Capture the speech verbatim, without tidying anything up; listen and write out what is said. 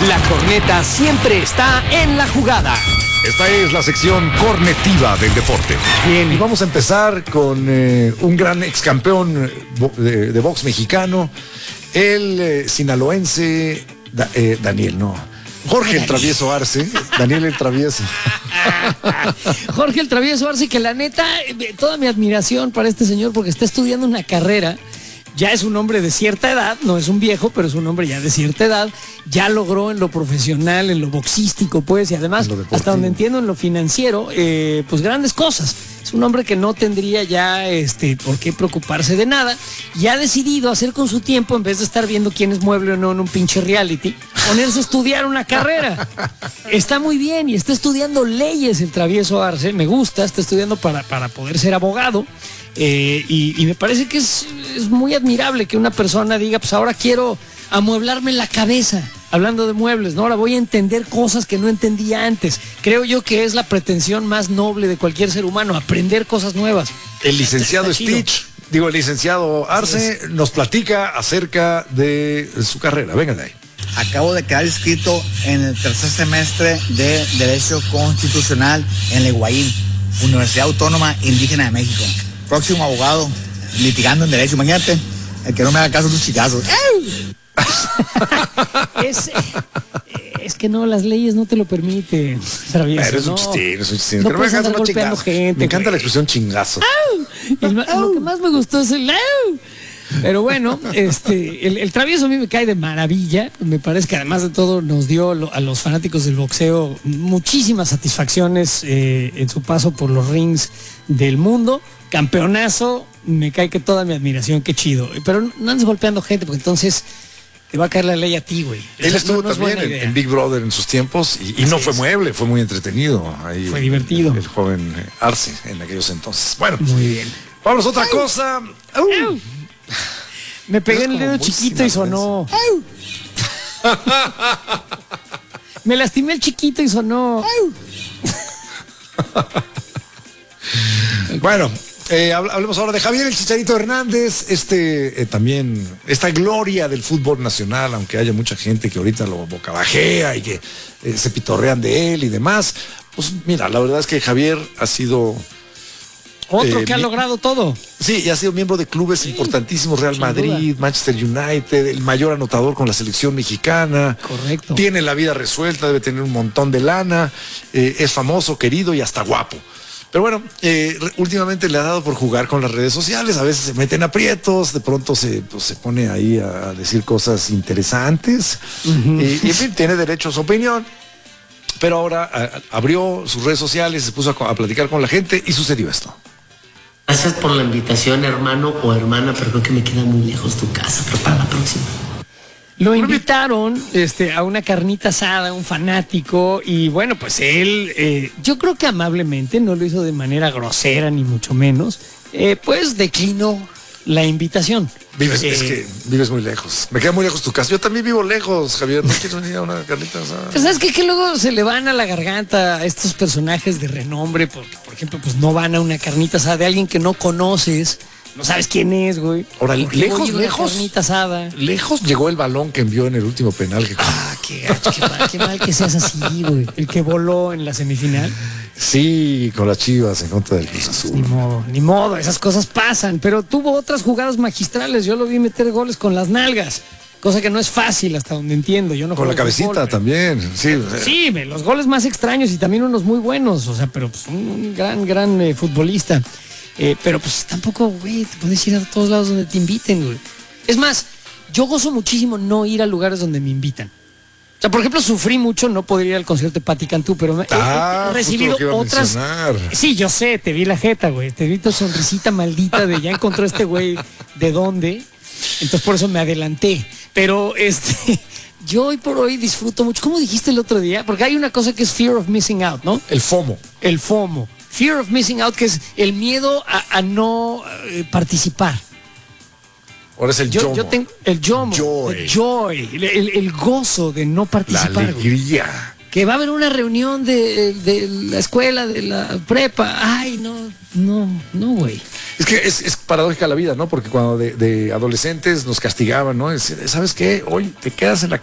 La corneta siempre está en la jugada. Esta es la sección cornetiva del deporte. Bien, y vamos a empezar con eh, un gran ex campeón de, de box mexicano, el eh, sinaloense da, eh, Daniel, no, Jorge el Travieso Arce, Daniel el Travieso. Jorge el Travieso Arce, que la neta, toda mi admiración para este señor porque está estudiando una carrera. Ya es un hombre de cierta edad, no es un viejo, pero es un hombre ya de cierta edad. Ya logró en lo profesional, en lo boxístico, pues, y además, hasta donde entiendo, en lo financiero, eh, pues grandes cosas. Es un hombre que no tendría ya este, por qué preocuparse de nada y ha decidido hacer con su tiempo, en vez de estar viendo quién es mueble o no en un pinche reality, ponerse a estudiar una carrera. Está muy bien y está estudiando leyes el Travieso Arce, me gusta, está estudiando para, para poder ser abogado. Eh, y, y me parece que es, es muy admirable que una persona diga, pues ahora quiero amueblarme la cabeza, hablando de muebles, ¿no? Ahora voy a entender cosas que no entendía antes. Creo yo que es la pretensión más noble de cualquier ser humano, aprender cosas nuevas. El licenciado Stitch, digo, el licenciado Arce, nos platica acerca de su carrera. Vengan de ahí. Acabo de quedar inscrito en el tercer semestre de Derecho Constitucional en la Higuaín, Universidad Autónoma Indígena de México. Próximo abogado, litigando en derecho. Imagínate, el que no me haga caso de un chicazo. es, es que no, las leyes no te lo permiten, Travieso. Pero es un no. chistín, es un chistín. No Que no me puedes hagas andar unos golpeando chingazos. gente, Me encanta güey. la expresión chingazo. Y el, lo que más me gustó es el ¡au! Pero bueno, este, el, el Travieso a mí me cae de maravilla. Me parece que además de todo nos dio lo, a los fanáticos del boxeo muchísimas satisfacciones eh, en su paso por los rings del mundo. Campeonazo, me cae que toda mi admiración, qué chido. Pero no andes golpeando gente porque entonces te va a caer la ley a ti, güey. Él estuvo no, no también en, en Big Brother en sus tiempos y, y no fue mueble, fue muy entretenido. Ahí fue divertido. El, el joven Arce en aquellos entonces. Bueno, muy bien. Vamos a otra ¡Au! Cosa. ¡Au! Me pegué en el dedo chiquito y sonó. Me lastimé el chiquito y sonó. Bueno, eh, hablemos ahora de Javier el Chicharito Hernández, este eh, también, esta gloria del fútbol nacional, aunque haya mucha gente que ahorita lo bocabajea y que eh, se pitorrean de él y demás. Pues mira, la verdad es que Javier ha sido... Otro eh, que ha mi... logrado todo. Sí, y ha sido miembro de clubes sí, importantísimos, Real Madrid, duda. Manchester United, el mayor anotador con la selección mexicana. Correcto. Tiene la vida resuelta, debe tener un montón de lana, eh, es famoso, querido y hasta guapo. Pero bueno, eh, últimamente le ha dado por jugar con las redes sociales, a veces se meten aprietos, de pronto se, pues, se pone ahí a decir cosas interesantes, uh-huh. y, y en fin, tiene derecho a su opinión. Pero ahora a, abrió sus redes sociales, se puso a, a platicar con la gente y sucedió esto. Gracias por la invitación, hermano o hermana, pero creo que me queda muy lejos tu casa, pero para la próxima. Lo invitaron este, a una carnita asada, un fanático, y bueno, pues él, eh, yo creo que amablemente, no lo hizo de manera grosera ni mucho menos, eh, pues declinó la invitación. Vives, eh, es que vives muy lejos. Me queda muy lejos tu casa. Yo también vivo lejos, Javier. No quiero venir a una carnita asada. Pues sabes qué? Que luego se le van a la garganta a estos personajes de renombre, porque, por ejemplo, pues no van a una carnita asada de alguien que no conoces. No sabes quién es, güey. Ahora, lejos, lejos. Carnita asada. Lejos llegó el balón que envió en el último penal. Que... Ah, qué gacho, qué mal, qué mal que seas así, güey. El que voló en la semifinal. Sí, con las Chivas en contra del Cruz Azul. Ni modo, ni modo, esas cosas pasan. Pero tuvo otras jugadas magistrales. Yo lo vi meter goles con las nalgas. Cosa que no es fácil hasta donde entiendo. Yo no con la cabecita fútbol, también. Sí, sí, los goles más extraños y también unos muy buenos. O sea, pero pues un, un gran, gran eh, futbolista. Eh, pero pues tampoco, güey, te puedes ir a todos lados donde te inviten, güey. Es más, yo gozo muchísimo no ir a lugares donde me invitan. O sea, por ejemplo, sufrí mucho no poder ir al concierto de Pati Cantú, pero me, ah, he, he recibido otras... Sí, yo sé, te vi la jeta, güey. Te vi tu sonrisita maldita de ya encontró este güey de dónde. Entonces por eso me adelanté. Pero este... Yo hoy por hoy disfruto mucho. ¿Cómo dijiste el otro día? Porque hay una cosa que es fear of missing out, ¿no? El FOMO. El FOMO. Fear of missing out, que es el miedo a, a no eh, participar. Ahora es el yo, yomo. Yo tengo el yomo. Joy. El joy. El, el, el gozo de no participar. La alegría. Güey. Que va a haber una reunión de, de la escuela, de la prepa. Ay, no, no, no, güey. Es que es, es paradójica la vida, ¿no? Porque cuando de, de adolescentes nos castigaban, ¿no? Es, ¿sabes qué? Hoy te quedas en la